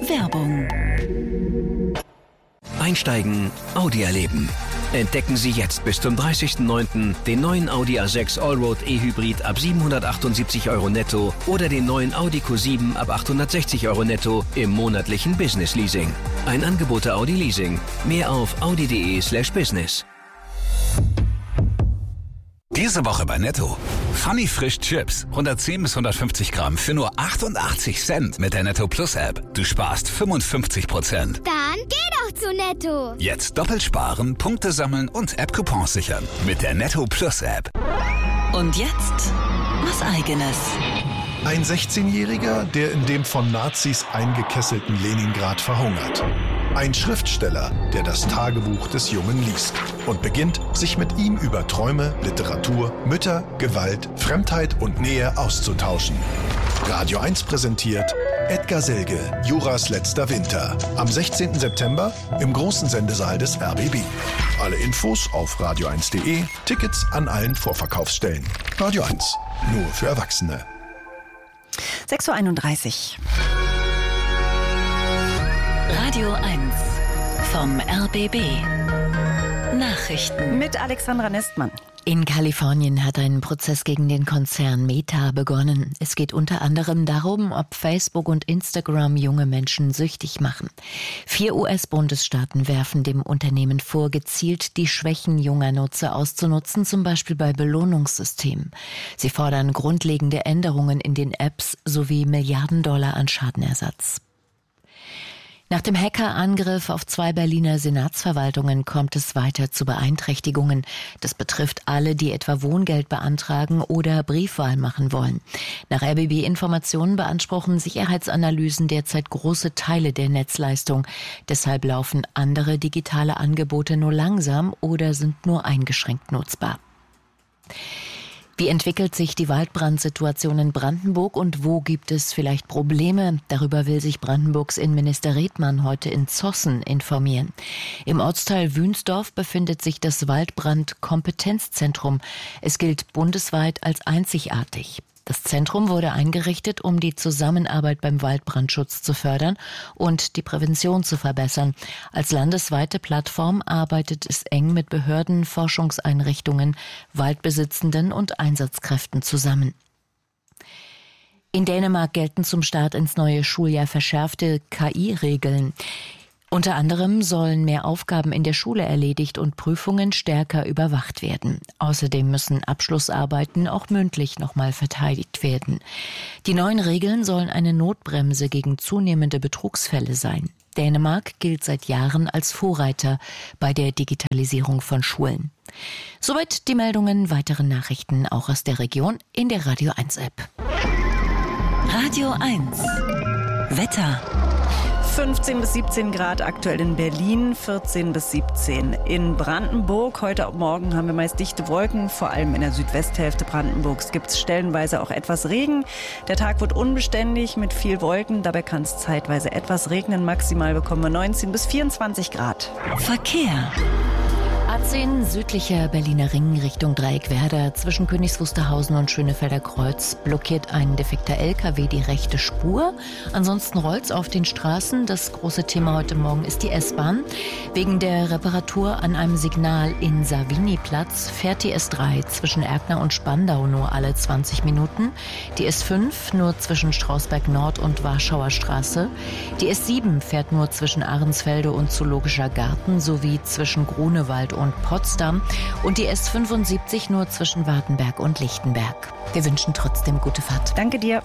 Werbung. Einsteigen, Audi erleben. Entdecken Sie jetzt bis zum 30.09. den neuen Audi A6 Allroad E-Hybrid ab 778 € netto oder den neuen Audi Q7 ab 860 € netto im monatlichen Business Leasing. Ein Angebot der Audi Leasing. Mehr auf audi.de/business. Diese Woche bei Netto. Funny Frisch Chips. 110 bis 150 Gramm für nur 88 Cent mit der Netto Plus App. Du sparst 55%. Dann geh doch zu Netto. Jetzt doppelt sparen, Punkte sammeln und App-Coupons sichern. Mit der Netto Plus App. Und jetzt was Eigenes. Ein 16-Jähriger, der in dem von Nazis eingekesselten Leningrad verhungert. Ein Schriftsteller, der das Tagebuch des Jungen liest und beginnt, sich mit ihm über Träume, Literatur, Mütter, Gewalt, Fremdheit und Nähe auszutauschen. Radio 1 präsentiert Edgar Selge, Juras letzter Winter. Am 16. September im großen Sendesaal des RBB. Alle Infos auf radio1.de, Tickets an allen Vorverkaufsstellen. Radio 1, nur für Erwachsene. 6.31 Uhr. Radio 1 vom RBB. Nachrichten Mit Alexandra Nestmann. In Kalifornien hat ein Prozess gegen den Konzern Meta begonnen. Es geht unter anderem darum, ob Facebook und Instagram junge Menschen süchtig machen. 4 US-Bundesstaaten werfen dem Unternehmen vor, gezielt die Schwächen junger Nutzer auszunutzen, zum Beispiel bei Belohnungssystemen. Sie fordern grundlegende Änderungen in den Apps sowie Milliarden Dollar an Schadenersatz. Nach dem Hackerangriff auf 2 Berliner Senatsverwaltungen kommt es weiter zu Beeinträchtigungen. Das betrifft alle, die etwa Wohngeld beantragen oder Briefwahl machen wollen. Nach RBB-Informationen beanspruchen Sicherheitsanalysen derzeit große Teile der Netzleistung. Deshalb laufen andere digitale Angebote nur langsam oder sind nur eingeschränkt nutzbar. Wie entwickelt sich die Waldbrandsituation in Brandenburg und wo gibt es vielleicht Probleme? Darüber will sich Brandenburgs Innenminister Redmann heute in Zossen informieren. Im Ortsteil Wünsdorf befindet sich das Waldbrand-Kompetenzzentrum. Es gilt bundesweit als einzigartig. Das Zentrum wurde eingerichtet, um die Zusammenarbeit beim Waldbrandschutz zu fördern und die Prävention zu verbessern. Als landesweite Plattform arbeitet es eng mit Behörden, Forschungseinrichtungen, Waldbesitzenden und Einsatzkräften zusammen. In Dänemark gelten zum Start ins neue Schuljahr verschärfte KI-Regeln. Unter anderem sollen mehr Aufgaben in der Schule erledigt und Prüfungen stärker überwacht werden. Außerdem müssen Abschlussarbeiten auch mündlich nochmal verteidigt werden. Die neuen Regeln sollen eine Notbremse gegen zunehmende Betrugsfälle sein. Dänemark gilt seit Jahren als Vorreiter bei der Digitalisierung von Schulen. Soweit die Meldungen, weitere Nachrichten auch aus der Region in der Radio 1 App. Radio 1 Wetter. 15 bis 17 Grad aktuell in Berlin, 14 bis 17 in Brandenburg. Heute ab morgen haben wir meist dichte Wolken, vor allem in der Südwesthälfte Brandenburgs gibt es stellenweise auch etwas Regen. Der Tag wird unbeständig mit viel Wolken, dabei kann es zeitweise etwas regnen. Maximal bekommen wir 19 bis 24 Grad. Verkehr. A10 südlicher Berliner Ring Richtung Dreieckwerder zwischen Königs Wusterhausen und Schönefelder Kreuz blockiert ein defekter LKW die rechte Spur. Ansonsten rollt's auf den Straßen. Das große Thema heute Morgen ist die S-Bahn. Wegen der Reparatur an einem Signal in Savini-Platz fährt die S3 zwischen Erkner und Spandau nur alle 20 Minuten. Die S5 nur zwischen Strausberg Nord und Warschauer Straße. Die S7 fährt nur zwischen Ahrensfelde und Zoologischer Garten sowie zwischen Grunewald und Potsdam und die S75 nur zwischen Wartenberg und Lichtenberg. Wir wünschen trotzdem gute Fahrt. Danke dir.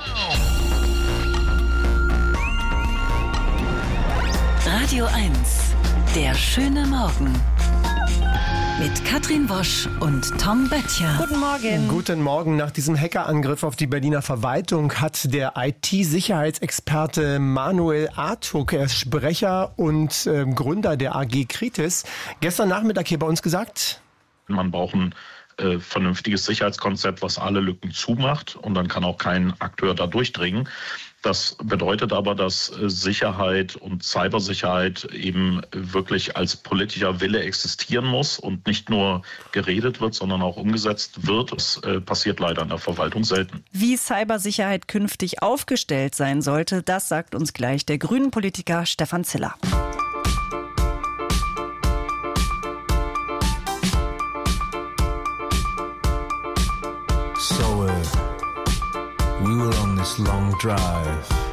Radio 1, der schöne Morgen. Mit Katrin Wosch und Tom Böttcher. Guten Morgen. Guten Morgen. Nach diesem Hackerangriff auf die Berliner Verwaltung hat der IT-Sicherheitsexperte Manuel Artuk, er ist Sprecher und Gründer der AG Kritis, gestern Nachmittag hier bei uns gesagt: Man braucht ein vernünftiges Sicherheitskonzept, was alle Lücken zumacht, und dann kann auch kein Akteur da durchdringen. Das bedeutet aber, dass Sicherheit und Cybersicherheit eben wirklich als politischer Wille existieren muss und nicht nur geredet wird, sondern auch umgesetzt wird. Das passiert leider in der Verwaltung selten. Wie Cybersicherheit künftig aufgestellt sein sollte, das sagt uns gleich der Grünen-Politiker Stefan Ziller. So we were on this long drive.